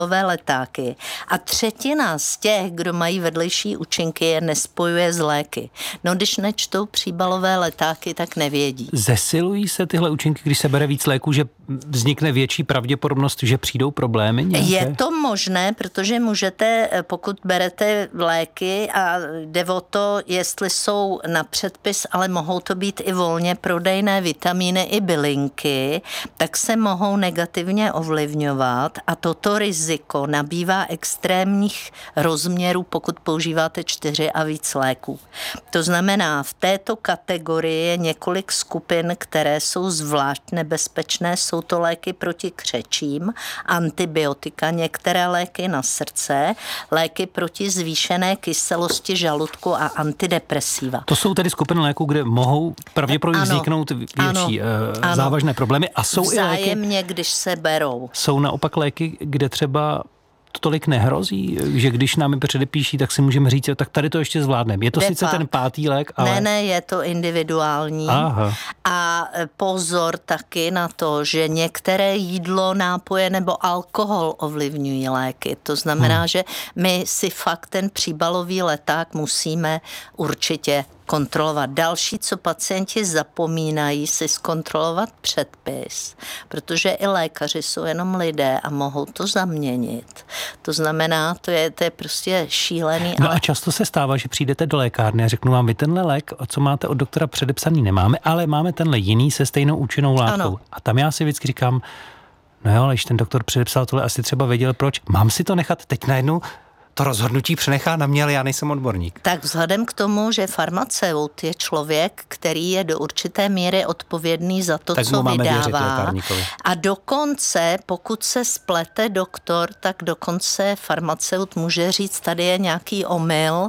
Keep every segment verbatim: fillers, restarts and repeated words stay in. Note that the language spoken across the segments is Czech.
letáky. A třetina z těch, kdo mají vedlejší účinky, je nespojuje s léky. No, když nečtou příbalové letáky, tak nevědí. Zesilují se tyhle účinky, když se bere víc léků, že vznikne větší pravděpodobnost, že přijdou problémy nějaké? Je to možné, protože můžete, pokud berete léky a jde o to, jestli jsou na předpis, ale mohou to být i volně prodejné vitamíny i bylinky, tak se mohou negativně ovlivňovat a toto riziko nabývá extrémních rozměrů, pokud používáte čtyři a víc léků. To znamená, v této kategorii je několik skupin, které jsou zvlášť nebezpečné. Jsou to léky proti křečím, antibiotika, některé léky na srdce, léky proti zvýšené kyselosti žaludku a antidepresiva. To jsou tedy skupiny léků, kde mohou pravděpodobně vzniknout větší ano, uh, závažné problémy a jsou vzájemně, i léky, když se berou. Jsou naopak léky, kde třeba to tolik nehrozí, že když nám je předepíší, tak si můžeme říct, tak tady to ještě zvládneme. Je to De sice fakt. ten pátý lék, ale... Ne, ne, je to individuální. Aha. A pozor taky na to, že některé jídlo, nápoje nebo alkohol ovlivňují léky. To znamená, hmm. že my si fakt ten příbalový leták musíme určitě kontrolovat. Další, co pacienti zapomínají, si zkontrolovat předpis, protože i lékaři jsou jenom lidé a mohou to zaměnit. To znamená, to je, to je prostě šílený. No ale... a často se stává, že přijdete do lékárny a řeknu vám, vy tenhle lék, co máte od doktora předepsaný, nemáme, ale máme tenhle jiný se stejnou účinnou látkou. Ano. A tam já si vždycky říkám, no jo, ale když ten doktor předepsal tohle, asi třeba věděl proč. Mám si to nechat teď najednou? To rozhodnutí přenechá na mě, ale já nejsem odborník. Tak vzhledem k tomu, že farmaceut je člověk, který je do určité míry odpovědný za to, tak co vydává. A dokonce, pokud se splete doktor, tak dokonce farmaceut může říct, tady je nějaký omyl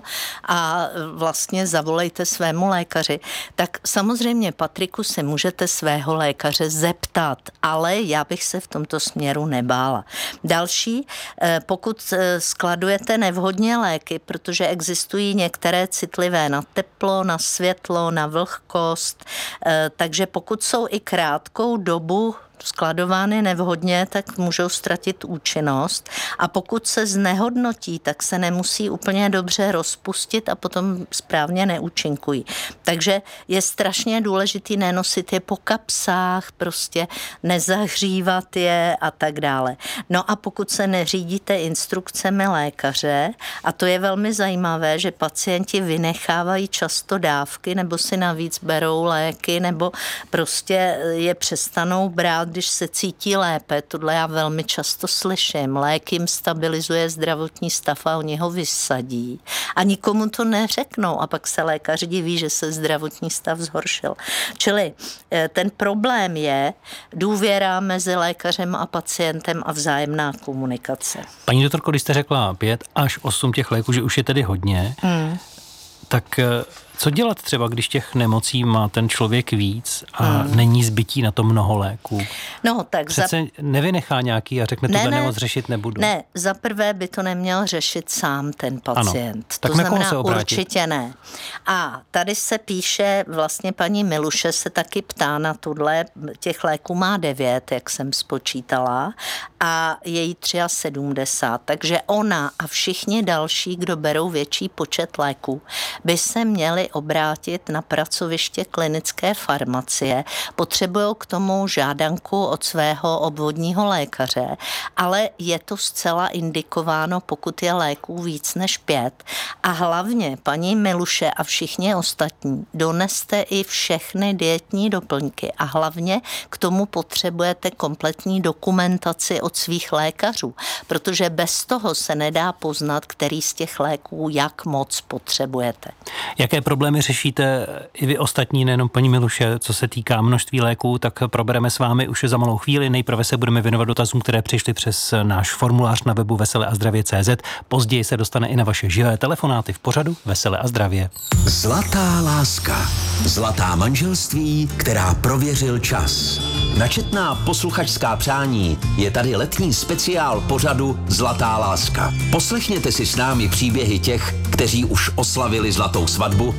a vlastně zavolejte svému lékaři. Tak samozřejmě, Patriku, se můžete svého lékaře zeptat, ale já bych se v tomto směru nebála. Další, pokud skladujete nevhodně léky, protože existují některé citlivé na teplo, na světlo, na vlhkost, takže pokud jsou i krátkou dobu skladovány nevhodně, tak můžou ztratit účinnost a pokud se znehodnotí, tak se nemusí úplně dobře rozpustit a potom správně neúčinkují. Takže je strašně důležitý nenosit je po kapsách, prostě nezahřívat je a tak dále. No a pokud se neřídíte instrukcemi lékaře, a to je velmi zajímavé, že pacienti vynechávají často dávky nebo si navíc berou léky nebo prostě je přestanou brát, když se cítí lépe. Tohle já velmi často slyším. Lék jim stabilizuje zdravotní stav a oni ho vysadí. A nikomu to neřeknou. A pak se lékař diví, že se zdravotní stav zhoršil. Čili ten problém je důvěra mezi lékařem a pacientem a vzájemná komunikace. Paní doktorko, když jste řekla pět až osm těch léků, že už je tedy hodně, hmm. tak co dělat třeba, když těch nemocí má ten člověk víc a hmm. není zbytí na to mnoho léků? No, tak Přece za... nevynechá nějaký a řekne, ne, tuhle ne, nemoc řešit nebudu. Ne, za prvé by to neměl řešit sám ten pacient. Ano. Tak to na koho znamená se obrátit? Určitě ne. A tady se píše, vlastně paní Miluše se taky ptá na tuhle, těch léků má devět, jak jsem spočítala, a je jí sedmdesát tři, takže ona a všichni další, kdo berou větší počet léků, by se měli obrátit na pracoviště klinické farmacie. Potřebují k tomu žádanku od svého obvodního lékaře, ale je to zcela indikováno, pokud je léků víc než pět. A hlavně, paní Miluše a všichni ostatní, doneste i všechny dietní doplňky a hlavně k tomu potřebujete kompletní dokumentaci od svých lékařů, protože bez toho se nedá poznat, který z těch léků jak moc potřebujete. Jaké problémy řešíte i vy ostatní, nejenom paní Miluše, co se týká množství léků, tak probereme s vámi už za malou chvíli. Nejprve se budeme věnovat dotazům, které přišly přes náš formulář na webu vesele a zdravě tečka cé zet. Později se dostane i na vaše živé telefonáty v pořadu Vesele a zdravě. Zlatá láska. Zlatá manželství, která prověřil čas. Načetná posluchačská přání je tady letní speciál pořadu Zlatá láska. Poslechněte si s námi příběhy těch, kteří už oslavili zlatou svatbu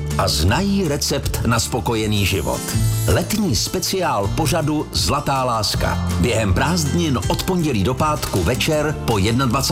a znají recept na spokojený život. Letní speciál pořadu Zlatá láska. Během prázdnin od pondělí do pátku večer po dvacáté